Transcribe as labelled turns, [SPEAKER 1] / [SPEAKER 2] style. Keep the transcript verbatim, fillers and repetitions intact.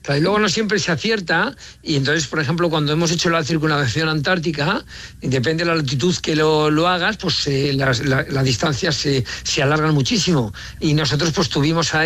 [SPEAKER 1] Claro, y luego no siempre se acierta, y entonces, por ejemplo, cuando hemos hecho la circunnavegación antártica, depende de la latitud que lo, lo hagas, pues eh, las la, la distancias se, se alargan muchísimo. Y nosotros pues tuvimos ahí